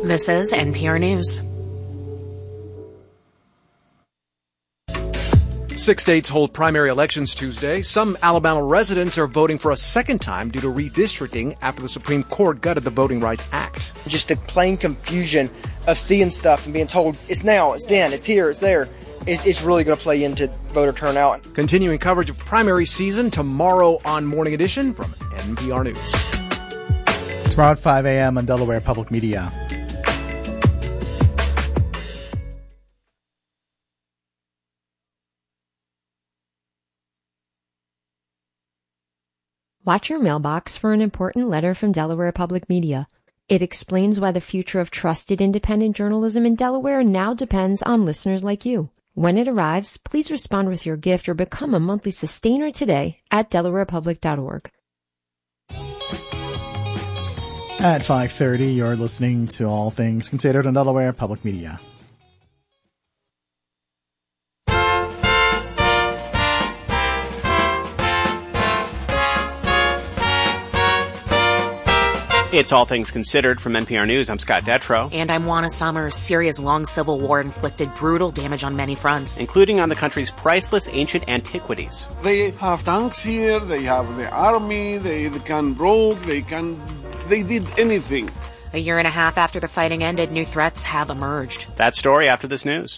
This is NPR News. 6 states hold primary elections Tuesday. Some Alabama residents are voting for a second time due to redistricting after the Supreme Court gutted the Voting Rights Act. Just the plain confusion of seeing stuff and being told it's now, it's then, it's here, it's there. It's really going to play into voter turnout. Continuing coverage of primary season tomorrow on Morning Edition from NPR News. Tomorrow at 5 a.m. on Delaware Public Media. Watch your mailbox for an important letter from Delaware Public Media. It explains why the future of trusted independent journalism in Delaware now depends on listeners like you. When it arrives, please respond with your gift or become a monthly sustainer today at delawarepublic.org. At 5:30, you're listening to All Things Considered on Delaware Public Media. It's All Things Considered from NPR News. I'm Scott Detrow. And I'm Juana Summers. Syria's long civil war inflicted brutal damage on many fronts, including on the country's priceless ancient antiquities. They have tanks here, they have the army, they can rogue, they did anything. A year and a half after the fighting ended, new threats have emerged. That story after this news.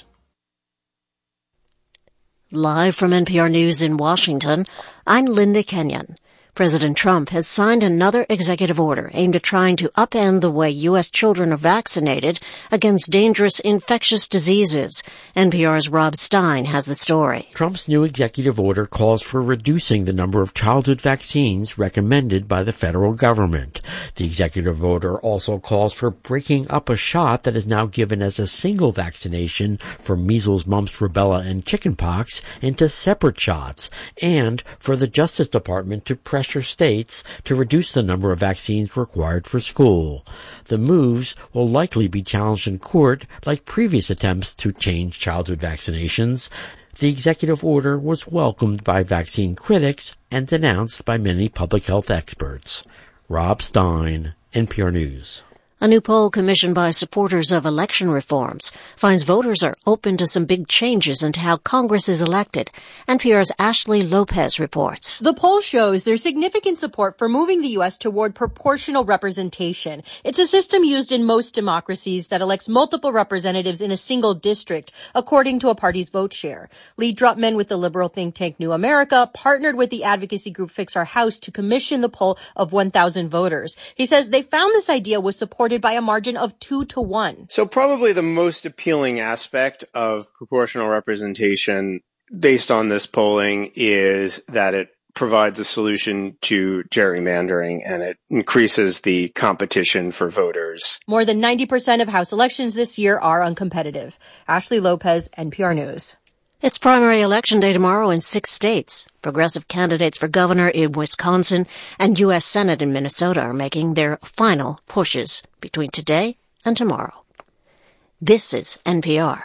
Live from NPR News in Washington, I'm Linda Kenyon. President Trump has signed another executive order aimed at trying to upend the way U.S. children are vaccinated against dangerous infectious diseases. NPR's Rob Stein has the story. Trump's new executive order calls for reducing the number of childhood vaccines recommended by the federal government. The executive order also calls for breaking up a shot that is now given as a single vaccination for measles, mumps, rubella, and chickenpox into separate shots, and for the Justice Department to pressure states to reduce the number of vaccines required for school. The moves will likely be challenged in court like previous attempts to change childhood vaccinations. The executive order was welcomed by vaccine critics and denounced by many public health experts. Rob Stein, NPR News. A new poll commissioned by supporters of election reforms finds voters are open to some big changes into how Congress is elected. NPR's Ashley Lopez reports. The poll shows there's significant support for moving the U.S. toward proportional representation. It's a system used in most democracies that elects multiple representatives in a single district, according to a party's vote share. Lee Drutman with the liberal think tank New America partnered with the advocacy group Fix Our House to commission the poll of 1,000 voters. He says they found this idea was supported by a margin of 2-1. So probably the most appealing aspect of proportional representation based on this polling is that it provides a solution to gerrymandering and it increases the competition for voters. More than 90% of House elections this year are uncompetitive. Ashley Lopez, NPR News. It's primary election day tomorrow in 6 states. Progressive candidates for governor in Wisconsin and U.S. Senate in Minnesota are making their final pushes between today and tomorrow. This is NPR.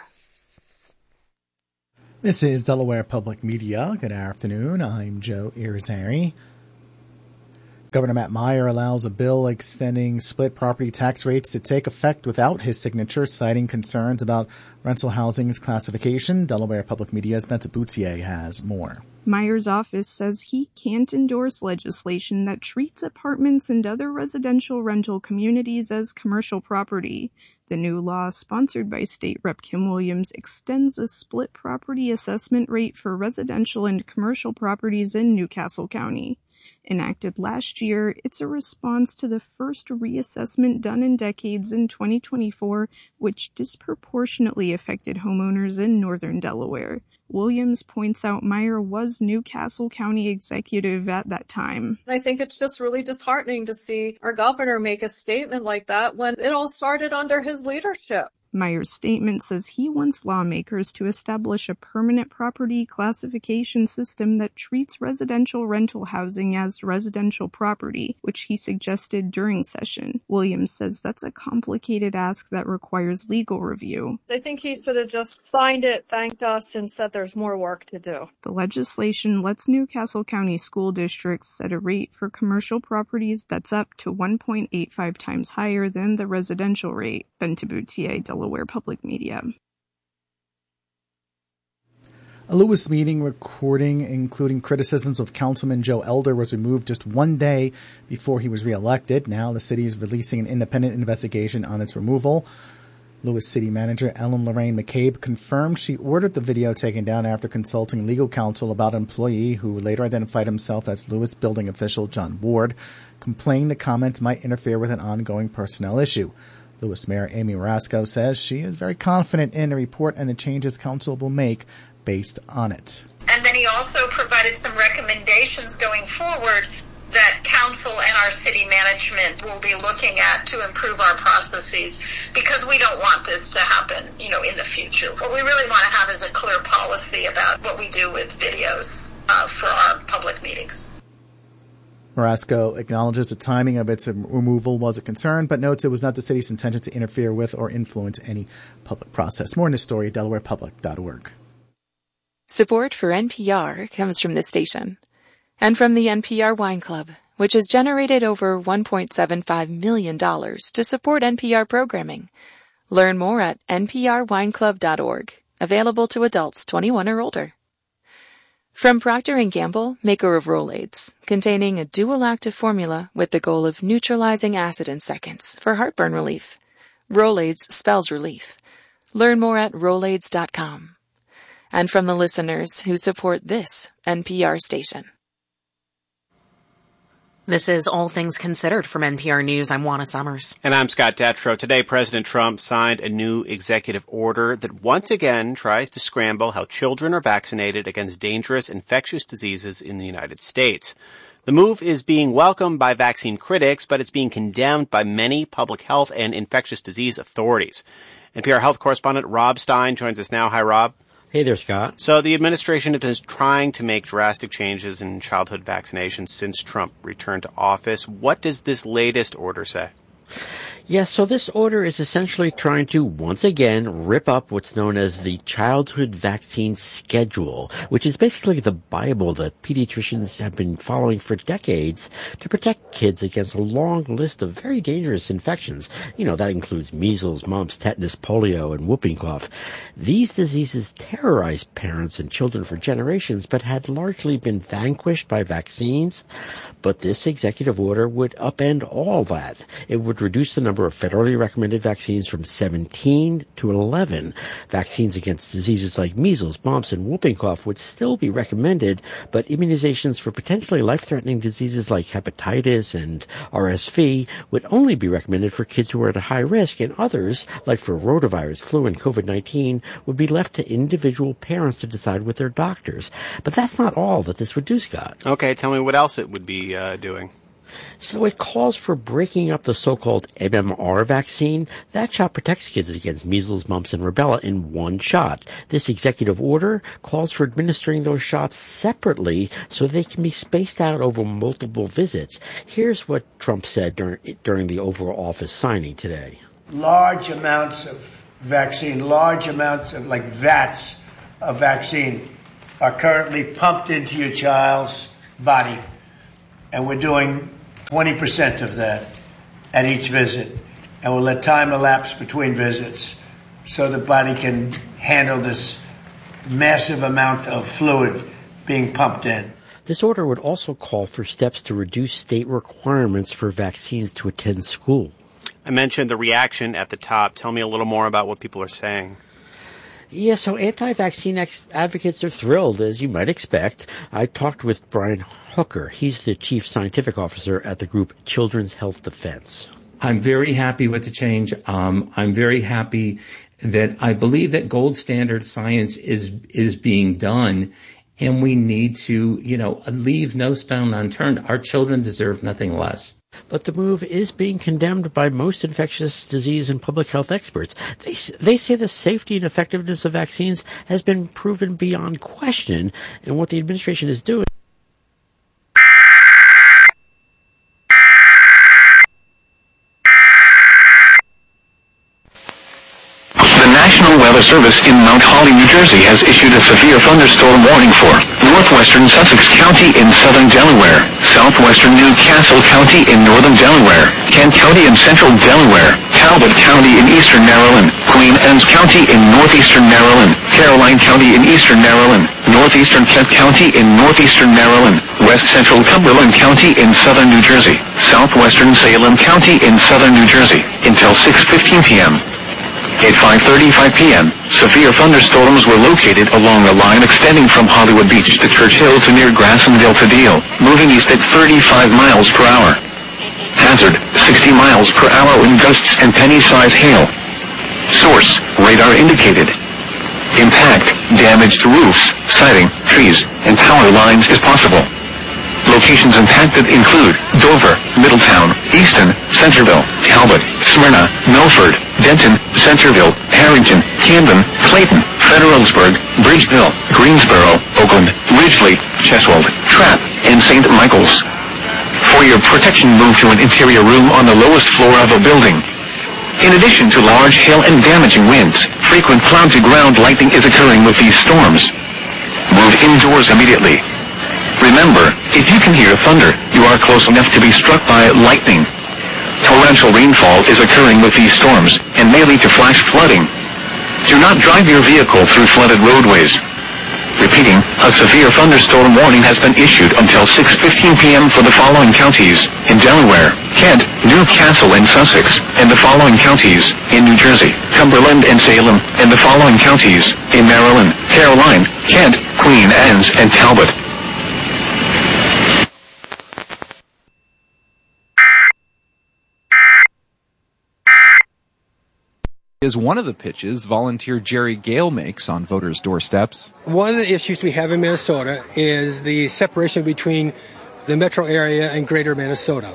This is Delaware Public Media. Good afternoon. I'm Joe Irizarry. Governor Matt Meyer allows a bill extending split property tax rates to take effect without his signature, citing concerns about rental housing's classification. Delaware Public Media's Benta Boutier has more. Meyer's office says he can't endorse legislation that treats apartments and other residential rental communities as commercial property. The new law, sponsored by State Rep. Kim Williams, extends a split property assessment rate for residential and commercial properties in New Castle County. Enacted last year, it's a response to the first reassessment done in decades in 2024, which disproportionately affected homeowners in northern Delaware. Williams points out Meyer was New Castle County executive at that time. I think it's just really disheartening to see our governor make a statement like that when it all started under his leadership. Meyer's statement says he wants lawmakers to establish a permanent property classification system that treats residential rental housing as residential property, which he suggested during session. Williams says that's a complicated ask that requires legal review. I think he should have just signed it, thanked us, and said there's more work to do. The legislation lets Newcastle County school districts set a rate for commercial properties that's up to 1.85 times higher than the residential rate. Ben Taboutier, Delaware Public Media. A Lewis meeting recording, including criticisms of Councilman Joe Elder, was removed just one day before he was reelected. Now the city is releasing an independent investigation on its removal. Lewis City Manager Ellen Lorraine McCabe confirmed she ordered the video taken down after consulting legal counsel about an employee who later identified himself as Lewis building official John Ward, complained the comments might interfere with an ongoing personnel issue. Lewis Mayor Amy Marasco says she is very confident in the report and the changes council will make based on it. And then he also provided some recommendations going forward that council and our city management will be looking at to improve our processes, because we don't want this to happen, in the future. What we really want to have is a clear policy about what we do with videos for our public meetings. Marasco acknowledges the timing of its removal was a concern, but notes it was not the city's intention to interfere with or influence any public process. More in this story at DelawarePublic.org. Support for NPR comes from this station and from the NPR Wine Club, which has generated over $1.75 million to support NPR programming. Learn more at nprwineclub.org, available to adults 21 or older. From Procter & Gamble, maker of Rolaids, containing a dual active formula with the goal of neutralizing acid in seconds for heartburn relief. Rolaids spells relief. Learn more at Rolaids.com. And from the listeners who support this NPR station. This is All Things Considered from NPR News. I'm Juana Summers. And I'm Scott Detrow. Today, President Trump signed a new executive order that once again tries to scramble how children are vaccinated against dangerous infectious diseases in the United States. The move is being welcomed by vaccine critics, but it's being condemned by many public health and infectious disease authorities. NPR health correspondent Rob Stein joins us now. Hi, Rob. Hey there, Scott. So the administration has been trying to make drastic changes in childhood vaccinations since Trump returned to office. What does this latest order say? Yes, so this order is essentially trying to, once again, rip up what's known as the Childhood Vaccine Schedule, which is basically the Bible that pediatricians have been following for decades to protect kids against a long list of very dangerous infections. That includes measles, mumps, tetanus, polio, and whooping cough. These diseases terrorized parents and children for generations, but had largely been vanquished by vaccines. But this executive order would upend all that. It would reduce the number of federally recommended vaccines from 17 to 11. Vaccines against diseases like measles, mumps, and whooping cough would still be recommended, but immunizations for potentially life-threatening diseases like hepatitis and RSV would only be recommended for kids who are at a high risk, and others, like for rotavirus, flu, and COVID-19, would be left to individual parents to decide with their doctors. But that's not all that this would do, Scott. Okay, tell me what else it would be doing. So it calls for breaking up the so-called MMR vaccine. That shot protects kids against measles, mumps, and rubella in one shot. This executive order calls for administering those shots separately so they can be spaced out over multiple visits. Here's what Trump said during the Oval Office signing today. Large amounts of vaccine, large amounts of vats of vaccine are currently pumped into your child's body. And we're doing 20% of that at each visit. And we'll let time elapse between visits so the body can handle this massive amount of fluid being pumped in. This order would also call for steps to reduce state requirements for vaccines to attend school. I mentioned the reaction at the top. Tell me a little more about what people are saying. Yeah, so anti-vaccine advocates are thrilled, as you might expect. I talked with Brian Hooker. He's the chief scientific officer at the group Children's Health Defense. I'm very happy with the change. I'm very happy that I believe that gold standard science is being done, and we need to, leave no stone unturned. Our children deserve nothing less. But the move is being condemned by most infectious disease and public health experts. They say the safety and effectiveness of vaccines has been proven beyond question, and what the administration is doing. The National Weather Service in Mount Holly, New Jersey has issued a severe thunderstorm warning for northwestern Sussex County in southern Delaware, southwestern Newcastle County in northern Delaware, Kent County in central Delaware, Talbot County in eastern Maryland, Queen Anne's County in northeastern Maryland, Caroline County in eastern Maryland, northeastern Kent County in northeastern Maryland, west central Cumberland County in southern New Jersey, southwestern Salem County in southern New Jersey, until 6:15 p.m. At 5:35 p.m., severe thunderstorms were located along a line extending from Hollywood Beach to Church Hill to near Grassendale to Deal, moving east at 35 miles per hour. Hazard, 60 miles per hour in gusts and penny-size hail. Source, radar indicated. Impact, damage to roofs, siding, trees, and power lines is possible. Locations impacted include Dover, Middletown, Easton, Centerville, Talbot, Smyrna, Milford, Denton, Centerville, Harrington, Camden, Clayton, Federalsburg, Bridgeville, Greensboro, Oakland, Ridgely, Cheswold, Trapp, and St. Michael's. For your protection, move to an interior room on the lowest floor of a building. In addition to large hail and damaging winds, frequent cloud-to-ground lightning is occurring with these storms. Move indoors immediately. Remember, if you can hear thunder, you are close enough to be struck by lightning. Torrential rainfall is occurring with these storms and may lead to flash flooding. Do not drive your vehicle through flooded roadways. Repeating, a severe thunderstorm warning has been issued until 6:15 p.m. for the following counties in Delaware, Kent, Newcastle, and Sussex, and the following counties in New Jersey, Cumberland and Salem, and the following counties in Maryland, Caroline, Kent, Queen Anne's, and Talbot. Is one of the pitches volunteer Jerry Gale makes on voters' doorsteps. One of the issues we have in Minnesota is the separation between the metro area and greater Minnesota.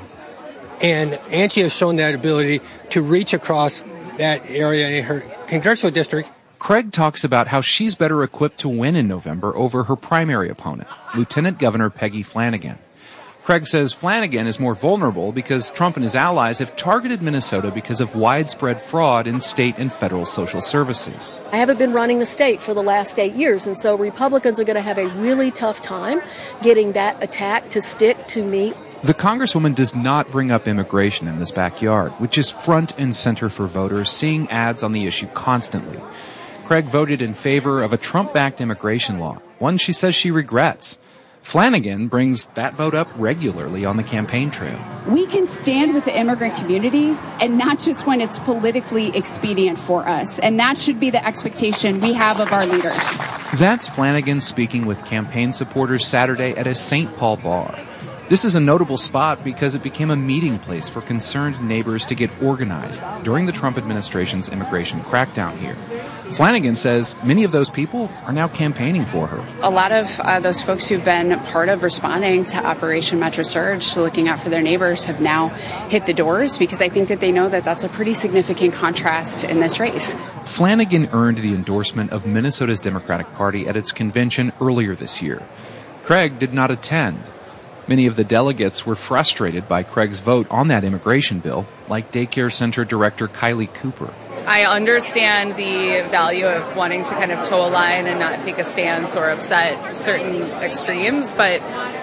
And Angie has shown that ability to reach across that area in her congressional district. Craig talks about how she's better equipped to win in November over her primary opponent, Lieutenant Governor Peggy Flanagan. Craig says Flanagan is more vulnerable because Trump and his allies have targeted Minnesota because of widespread fraud in state and federal social services. I haven't been running the state for the last 8 years, and so Republicans are going to have a really tough time getting that attack to stick to me. The Congresswoman does not bring up immigration in this backyard, which is front and center for voters, seeing ads on the issue constantly. Craig voted in favor of a Trump-backed immigration law, one she says she regrets. Flanagan brings that vote up regularly on the campaign trail. We can stand with the immigrant community, and not just when it's politically expedient for us. And that should be the expectation we have of our leaders. That's Flanagan speaking with campaign supporters Saturday at a St. Paul bar. This is a notable spot because it became a meeting place for concerned neighbors to get organized during the Trump administration's immigration crackdown here. Flanagan says many of those people are now campaigning for her. A lot of those folks who've been part of responding to Operation Metro Surge, to looking out for their neighbors, have now hit the doors because I think that they know that that's a pretty significant contrast in this race. Flanagan earned the endorsement of Minnesota's Democratic Party at its convention earlier this year. Craig did not attend. Many of the delegates were frustrated by Craig's vote on that immigration bill, like daycare center director Kylie Cooper. I understand the value of wanting to kind of toe a line and not take a stance or upset certain extremes, but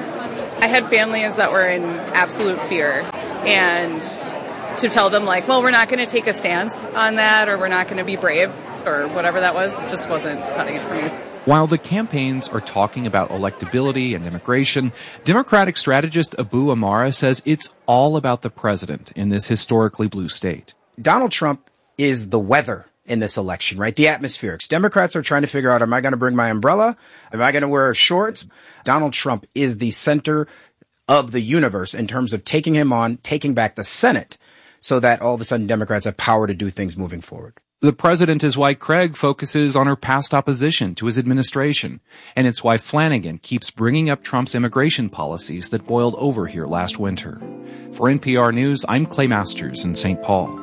I had families that were in absolute fear, and to tell them like, well, we're not going to take a stance on that, or we're not going to be brave, or whatever that was, it just wasn't cutting it for me. While the campaigns are talking about electability and immigration, Democratic strategist Abu Amara says it's all about the president in this historically blue state. Donald Trump is the weather in this election, right? The atmospherics. Democrats are trying to figure out, am I going to bring my umbrella? Am I going to wear shorts? Donald Trump is the center of the universe in terms of taking him on, taking back the Senate, so that all of a sudden Democrats have power to do things moving forward. The president is why Craig focuses on her past opposition to his administration, and it's why Flanagan keeps bringing up Trump's immigration policies that boiled over here last winter. For NPR News, I'm Clay Masters in St. Paul.